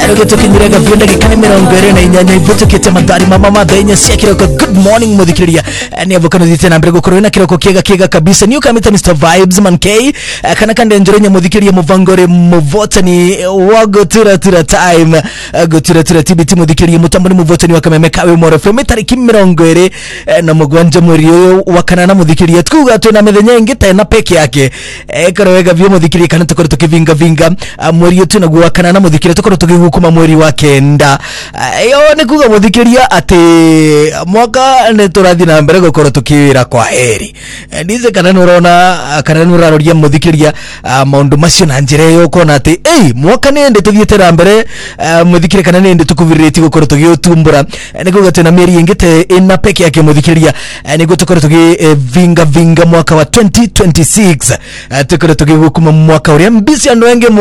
Erogeto kinyiraga vyonda gikani mirongo ere na inyanya ibuto kete madari mama madenya siya kiroko. Good morning mudhikiria. Ni avokano zite na mbrego korona kiroko kiega kabisa. Niyo kamita Mr. Vibes man K. Kana kande njorenya mudhikiria muvangore muvota ni wago tura time. Go tura tibiti mudhikiria mutamboni muvota ni wakameme kawe moro FM tariki mirongo ere na mugwanja muri oyo wakanana mudhikiria. Tukuga tuena medhenya ingita na peke yake. Korowega vyo mudhikiria kana tukoro tukivinga muri yo tunaguwa wakanana mudhikiria tukoro tukigukuma muri wa kenda. Yo ni kuga mudhikiria ate mwaka ne turathi na mbere gukoro tukiwira kwa heri. Ndize kana nuraroria mudhikiria maundu macio na njire yo kona ate mwaka nende tuthiete na mbere mudhikiria kana nende tukuviriti gukoro tugiutumbura. Ni kuga tena meri ingite ina peke yake mudhikiria ni gukoro tugivinga mwaka wa 2026 tukoro tugigukuma mwaka uri mbisi andu enge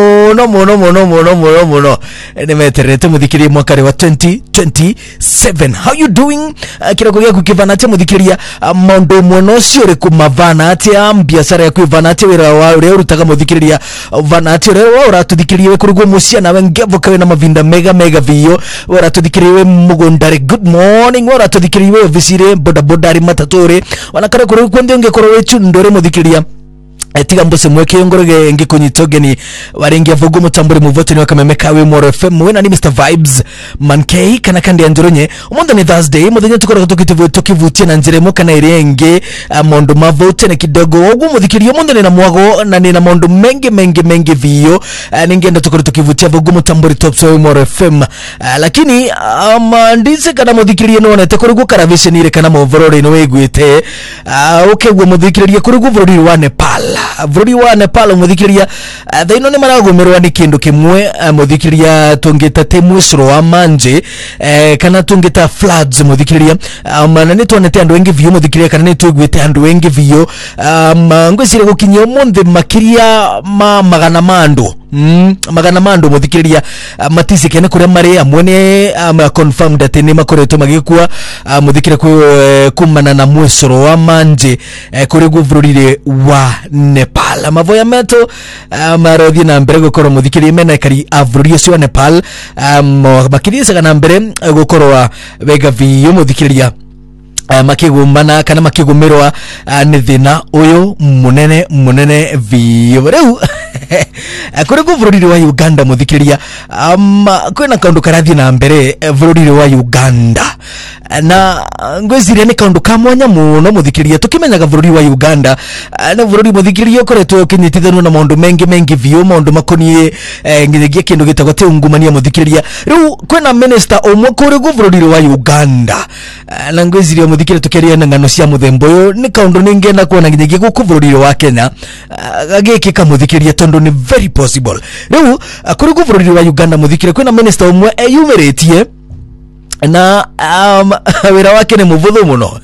mono nimeterete mudhikiria mwaka wa 2027. How you doing? Kiroko gya kukivana ate mudhikiria maundu mwonocio uri kumavana ate biashara ya kuivana ate wira wa uri urutaga mudhikiria vana ate uri uratuthikiria we kurugo mucia nawe ngevoka we na mavinda mega viyo uratuthikiria we mugundari. Good morning uratuthikiria we visire boda ari matatore wanakara kurugo kwende ungekorwo we chundore mudhikiria tiga mbose mweke yongoroge ngikunyitogeni warengia vugu mutamburi muvote ni wakamemeka we Moro FM wena ni Mr. Vibes man K kana kandi anjoronye umonda ni Thursday mudhenya tukoro tukivutia na njiremo kana irenge mondo mavote na kidogo ogu mudhikiria umonda ni na mwago na ni na mondo mengi viyo ningenda tukoro tukivutia vugu mutamburi top we Moro FM lakini ndize kana mudhikiria no na tekoro karavise nire kana movorore no wegwete okay gwo mudhikiria kurugu vorori wa Nepal Vrudi wa Nepal mudhikiria thaino ni maragomerwa ni kindu kimwe mudhikiria tungita temwisro wa manje kana tungita floods mudhikiria mana ni tonete andu wengi viyo mudhikiria kana ni tugwite andu wengi viyo ngwesire gukinya umunthi makiria magana mando mudhikiria matisi kene kuria mari amwene confirmed ati ni makoreto magikua mudhikiria kumana na mwisro wa manje kuri guvurire wa Nepal. Mavoya meto marodhi na mbere gukoro mudhikiria mena kari avrurio sio Nepal makirisa kana mbere gukoro wega viyo mudhikiria makigumana kana makigumirwa ni thina uyu munene viyo reu kuri guvuriri wa Uganda mudhikiria kwena kaundu karathi na mbere vuriri wa Uganda na ngwezire ni kaundu kamwanya muno mudhikiria tukimenyaga vuriri wa Uganda na vuriri mudhikiria koretwo kinyitithanu na maundu mengi viyo maundu makonie ngithegie kindu gitagwo teungumania mudhikiria riu kwena minister omwe kuri guvuriri wa Uganda na ngwezire mudhikiria tukeria na ngano cia muthembo uyu ni kaundu ningenda kuona ngithegie gukuvuriri wa Kenya agikika mudhikiria tondu ni very possible. Riu kuri guvuriri wa Uganda mudhikiria kwena minister omwe eyumiritie na wira wake ni muvuthu muno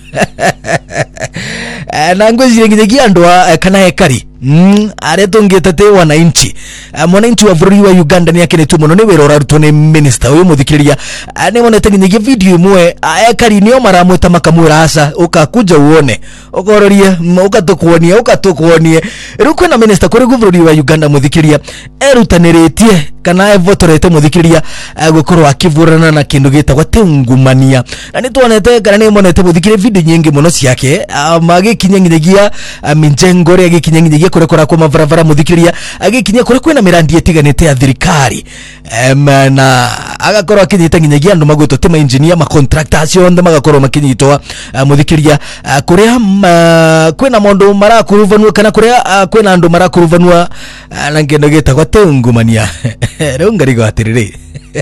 na ngwezire ngithegia andu kana ekari areto ngitete wananchi mwananchi wa vururi wa Uganda ni yake netu muno ni wira urarutwo ni minister uyu mudhikiria ni monete ngithegia video imwe ekari niyo maramwita makamwira asa ukakuja uone ukororie ukatukuonie ruko na minister kuri guvururi wa Uganda mudhikiria erutaniritie kana evotorete mudhikiria gukorwo akivurana na kindu gitagwo teungumania na ni tuonete kana ni monete mudhikiria video nyingi muno ciake magikinya ngithegia minjengore agikinya ngithegia kurekora kwa mavaravara mudhikiria agikinya kure kwena mirandi etiganite ya thirikari na agakorwo akinyita ngithegia andu magwito tema engineer ma contractors yonde magakorwo makinyitwa mudhikiria kuria kwena mondo marakuruvanwa kana kuria kwena andu marakuruvanwa na ngendo gitagwo teungumania reu ngarigo atiriri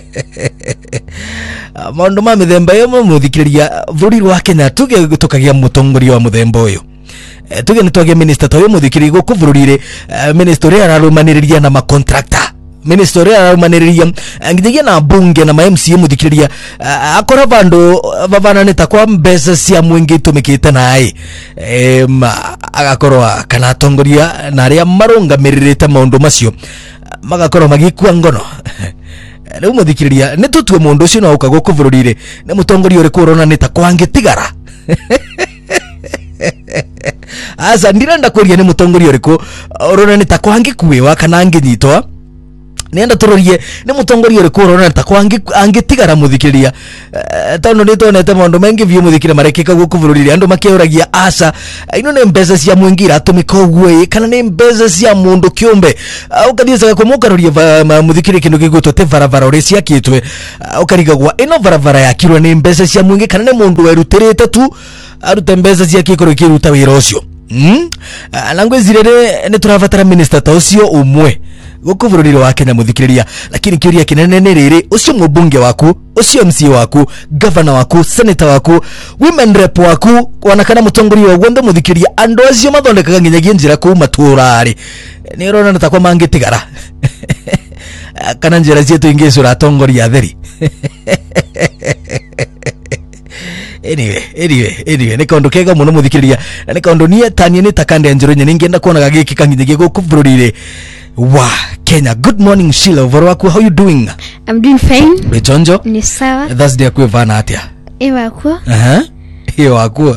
maundu ma mithemba yo mudhikiria vuriri wa Kenya tukagia mutongoria wa muthemba uyu tuge nitwage minister toyo mudhikiria gukuvururire minister ya ararumaniriria na ma contractor minister ya ararumaniriria ngithegia na bunge na ma MCA mudhikiria akora bandu bavana nita kwa mbesa cia mwingi tumikite nae agakorwa kana tongoria na aria marungamirite maundu macio magakorwo magikua ngono reu mudhikiria ni tutwe mundu ucio no ukago kuvururire ni mutongoria uri kurona nita kwangitigara asa ndirenda kuria ni mutongoria uriku urona nita kwangikuwa kana nginyitwa nenda turorie ni mutongoria uri kurona takwa angitigara muthikiriria tondo ni tonete maundu mengi vyo muthikira marekeka guku bururi andu makiuragia asa ino ne mbeza cia mwingira atumika ugwe kana ne mbeza cia mundu kiumbe ukathiaga kumukaruria muthikiri kindu gigutote varavara uri ciakitwe ukarigagwa ino varavara yakirwa ne mbeza cia mwingi kana ne mundu werutirite tu arute mbeza cia kikoro kiruta wira ucio nangwezirere ni turavatara minister ta ucio umwe guku bururi wa Kenya muthikiriria lakini kiuria kinene ni riri ucio mubunge waku ucio MC waku governor waku senator waku women rep waku wanakana mutongoria wa gwende muthikiriria andu acio mathondekaga nginyagia njira ku maturari ni rona natakwa mangitigara kana njira cietu ingicura atongoria theri anyway ni kaundu kega muno muthikiriria ni kaundu nie tanie ni takande njiro nye ningienda kuona giki kanginyagia guku bururi wa Kenya. Good morning Sheila, Vorowaku, how you doing? I'm doing fine. Bejonjo? Ni sawa. That's the akwe vana atia. Ewaku. Ewaku.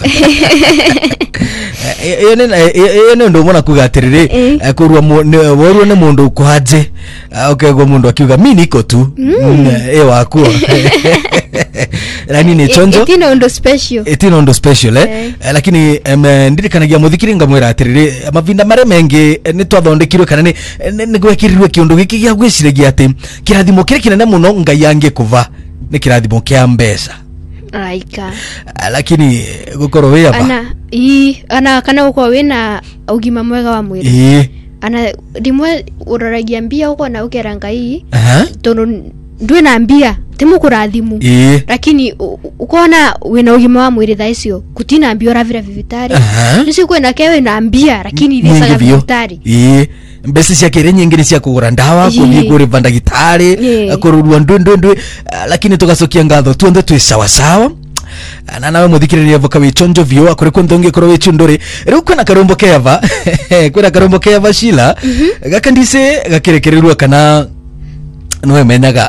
Yene ndo mwana kugatiriri kurwa woru ne mundu kwaje okego mundu akiuga mimi niko tu ewaku rani ni chonjo etino ndo special lakini ndirikanagia muthikiringa mwira atiriri mavinda mare mengi ni twathondekirwe kana ni gwekirirwe kiundu giki gya gwiciragia ati kirathimo kire kinene muno ngai yange kuva ni kirathimo kia mbesa Aika. Lakini gukoro we aba ana kana uko wina ugima mwega wa mwiri ana rimwe uroragia mbia uko na ukeranga tono ndwe na mbia timu kurathimu lakini ukona wina ugima wa mwiri thaicio kutina mbia ravira vivitari nisi kwena kewe na mbia lakini irisaga vivitari mbese cia kire nyingi ni cia kugura ndawa kuthigura vandagitari kururwa ndundundwe lakini tugacokia ngatho tuonde twi sawa sawa na nawe muthikiriria voka wichonjo vyo akore kunthonge koro wichunduri riu kwena karombo keva kwena karombo keva Sheila gakandise gakirekererwa kana noe menyaga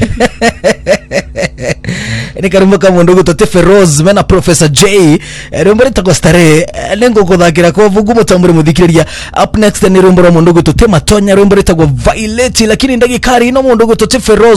ni karumba ka mundu gutote Feroz mena Professor J rumba ritagwa stare lengo kuthakira kwa vugu mutambure muthikiriria. Up next ni rumba mundu gutote Matonya rumba ritagwa Violet lakini ndagikari no mundu gutote Feroz